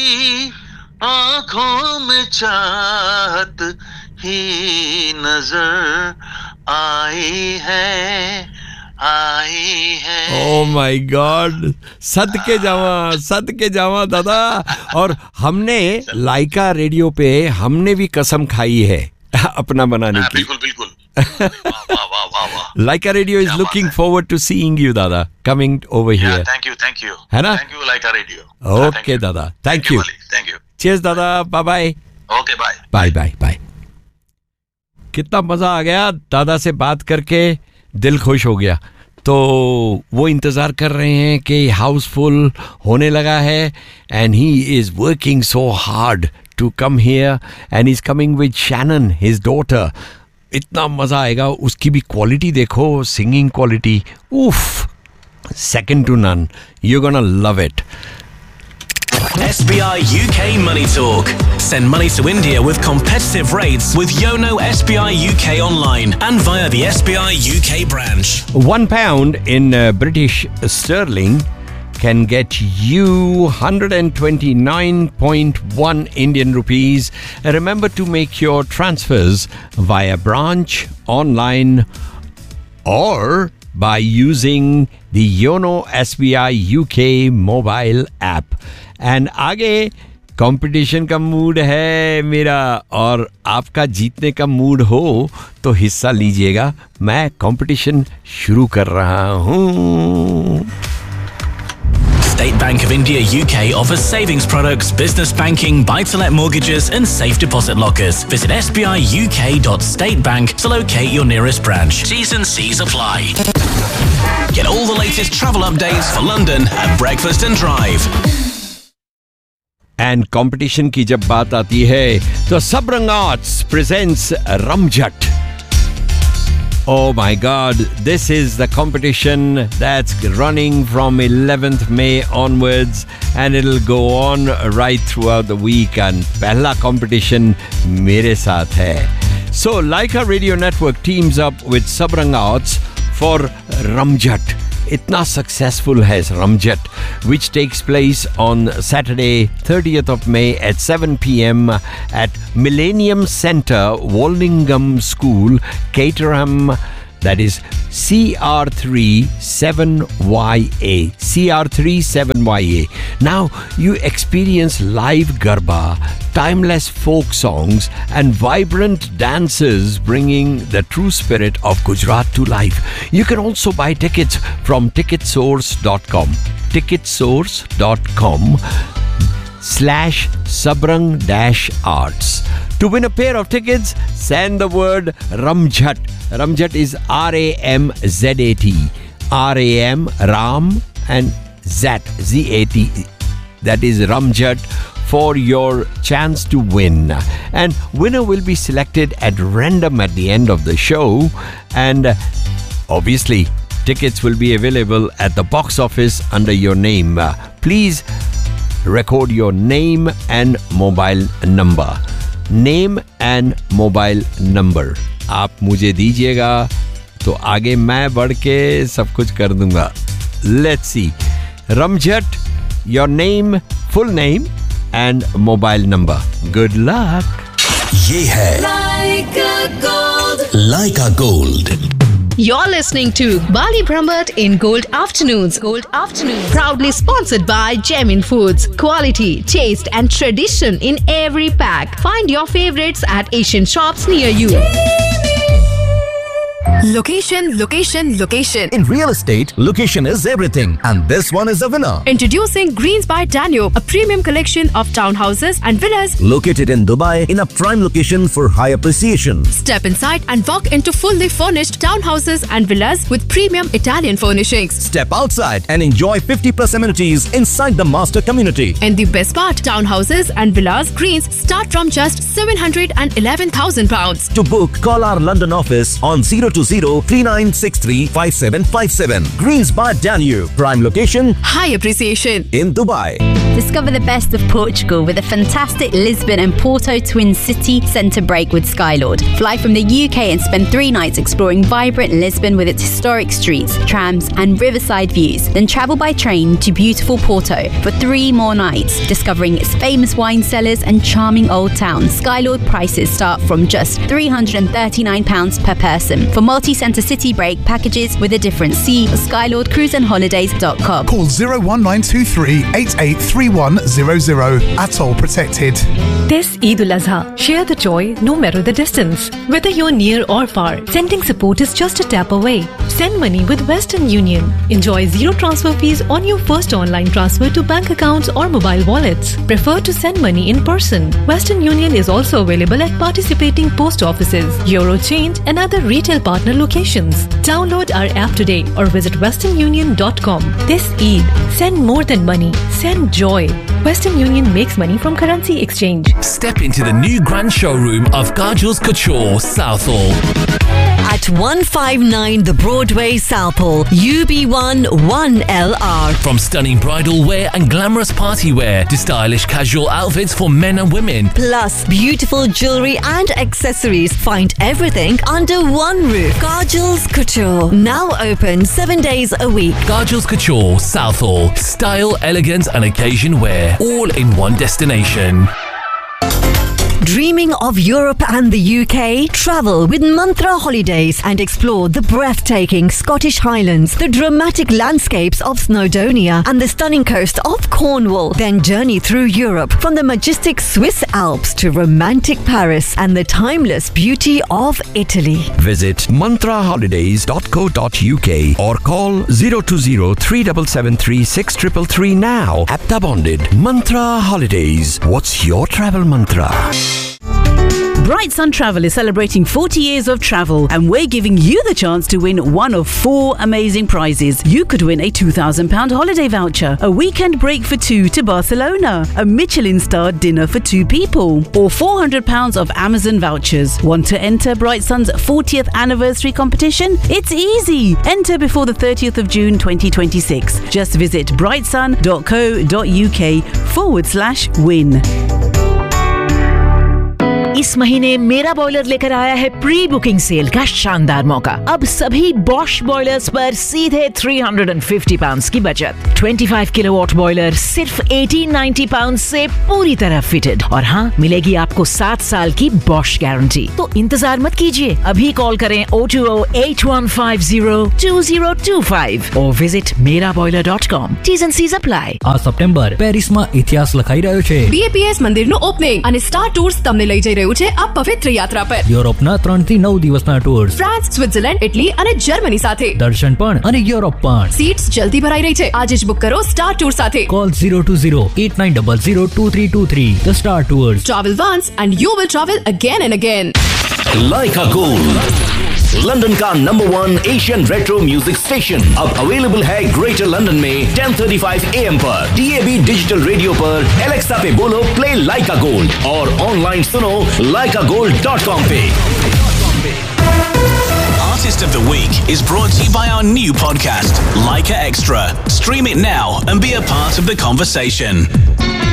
आंखों में चाहत ही नजर आई है, आई है। Oh my God, सदके जावा दादा। और हमने लाइका रेडियो पे हमने भी कसम खाई है अपना बनाने की। बिल्कुल बिल्कुल। वाह वाह वाह वाह। Laika Radio is looking forward to seeing you, Dada, coming over here. Thank you. है ना? Thank you, Laika Radio. Okay, Dada. Thank you. Thank you. Cheers, Dada. Bye bye. Okay, bye. Bye. कितना मजा आ गया दादा से बात करके, दिल खुश हो गया। तो वो इंतज़ार कर रहे हैं कि हाउसफुल होने लगा है, and he is working so hard to come here, and he is coming with Shannon his daughter. इतना मज़ा आएगा। उसकी भी क्वालिटी देखो, सिंगिंग क्वालिटी, उफ, second to none. You're gonna love it. SBI UK Money Talk. Send money to India with competitive rates with Yono SBI UK online and via the SBI UK branch. £1 in British sterling can get you 129.1 Indian rupees. Remember to make your transfers via branch, online, or by using the Yono SBI UK mobile app. And आगे competition का mood है मेरा, और आपका जीतने का mood हो तो हिस्सा लीजिएगा। मैं कंपटीशन शुरू कर रहा हूँ। State Bank of India UK offers savings products, business banking, buy-to-let mortgages and safe deposit lockers. Visit sbiuk.statebank to locate your nearest branch. T's and C's apply. Get all the latest travel updates for London at Breakfast and Drive. And competition की जब बात आती है तो Sabrang arts presents Ramjhat. Oh my God, this is the competition that's running from 11th May onwards, and it'll go on right throughout the week, and पहला competition मेरे साथ है। So Laika Radio Network teams up with Sabrang Arts for Ramjat. इतना successful है Ramjat, which takes place on Saturday 30th of May at 7 p.m. at Millennium Centre, Wallingham School, Caterham. That is CR37YA. CR37YA. Now you experience live Garba, timeless folk songs, and vibrant dances bringing the true spirit of Gujarat to life. You can also buy tickets from ticketsource.com. ticketsource.com/Sabrang-Arts. To win a pair of tickets, send the word Ramjat. Ramjat is RAMZAT. RAM, Ram, and Zat, Z-A-T. That is Ramjat for your chance to win. And winner will be selected at random at the end of the show. And obviously, tickets will be available at the box office under your name. Please record your name and mobile number. Name and mobile number. आप मुझे दीजिएगा तो आगे मैं बढ़ के सब कुछ कर दूंगा। Let's see. Ramjat, your name, full name and mobile number. Good luck. ये है Laika Gold. You're listening to Bali Brahmat in Gold Afternoons. Gold Afternoons. Proudly sponsored by Gemin Foods. Quality, taste and tradition in every pack. Find your favorites at Asian shops near you. Location, location, location. In real estate, location is everything. And this one is a winner. Introducing Greens by Danube, a premium collection of townhouses and villas located in Dubai in a prime location for high appreciation. Step inside and walk into fully furnished townhouses and villas with premium Italian furnishings. Step outside and enjoy 50+ amenities inside the master community. And the best part, townhouses and villas Greens start from just £711,000. To book, call our London office on 020-3963-5757. Greens by Danube. Prime location, high appreciation in Dubai. Discover the best of Portugal with a fantastic Lisbon and Porto Twin City Centre break with Skylord. Fly from the UK and spend 3 nights exploring vibrant Lisbon with its historic streets, trams and riverside views. Then travel by train to beautiful Porto for 3 more nights, discovering its famous wine cellars and charming old town. Skylord prices start from just £339 per person. For multi-centre city break packages with a difference, see skylordcruiseandholidays.com. Call 01923 883100. Atoll protected. This Eid al-Azha, share the joy no matter the distance. Whether you're near or far, sending support is just a tap away. Send money with Western Union. Enjoy zero transfer fees on your first online transfer to bank accounts or mobile wallets. Prefer to send money in person. Western Union is also available at participating post offices, Eurochange and other retail partner locations. Download our app today or visit westernunion.com. This Eid, send more than money. Send joy. Western Union makes money from currency exchange. Step into the new grand showroom of Kajal's Couture, Southall. At 159 The Broadway, Southall, UB1 1LR. From stunning bridal wear and glamorous party wear to stylish casual outfits for men and women. Plus beautiful jewellery and accessories. Find everything under one roof. Kajal's Couture. Now open 7 days a week. Kajal's Couture, Southall. Style, elegance and occasion wear. All in one destination. Dreaming of Europe and the UK? Travel with Mantra Holidays and explore the breathtaking Scottish Highlands, the dramatic landscapes of Snowdonia and the stunning coast of Cornwall. Then journey through Europe from the majestic Swiss Alps to romantic Paris and the timeless beauty of Italy. Visit mantraholidays.co.uk or call 020 3773 6333 now. APTA bonded. Mantra Holidays. What's your travel mantra? Bright Sun Travel is celebrating 40 years of travel and we're giving you the chance to win one of 4 amazing prizes. You could win a £2,000 holiday voucher, a weekend break for 2 to Barcelona, a Michelin-starred dinner for 2 people, or £400 of Amazon vouchers. Want to enter Bright Sun's 40th anniversary competition? It's easy. Enter before the 30th of June 2026. Just visit brightsun.co.uk/win. इस महीने मेरा boiler लेकर आया है pre booking cell का शानदार मौका। अब सभी बॉश बॉयलर्स पर सीधे £350 की बचत। 25 किलोवाट बॉयलर सिर्फ £1890 से पूरी तरह फिटेड। और हाँ, मिलेगी आपको 7 साल की बॉश गारंटी। तो इंतजार मत कीजिए, अभी कॉल करें 020-8150-2025 और visit meraboiler.com. T's and C's apply. આ સપ્ટેમ્બર પેરિસમાં ઇતિહાસ લખાઈ રહ્યો છે. BAPS મંદિરનું ઓપનિંગ અને સ્ટાર ટૂર્સ તમને લઈ જઈ રહ્યું છે આ પવિત્ર યાત્રા પર. યુરોપના 3 થી 9 દિવસના ટૂર્સ. ફ્રાન્સ, સ્વિટ્ઝરલેન્ડ, ઇટલી અને જર્મની સાથે. દર્શન પણ અને યુરોપ પણ. સીટ્સ જલ્દી ભરાઈ રહી છે. આજે જ બુક કરો સ્ટાર ટૂર સાથે. Call 020-8900-2323. The Star Tours. Travel once and you will travel again and again. Leica Gold, London का number 1 Asian retro music station अब अवेलेबल है ग्रेटर लंदन में 10:35 AM पर DAB डिजिटल रेडियो पर Alexa पे बोलो play लाइका gold और online सुनो laikagold.com पे। Artist of the Week is brought to you by our new podcast, Leica Extra. Stream it now and be a part of the conversation.